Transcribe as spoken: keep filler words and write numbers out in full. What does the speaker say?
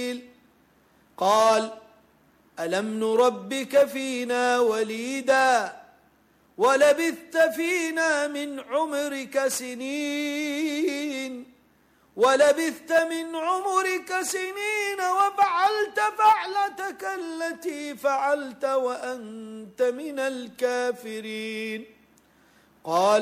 قال ألم نربك فينا وليدا ولبثت فينا من عمرك سنين ولبثت من عمرك سنين وفعلت فعلتك التي فعلت وأنت من الكافرين. قال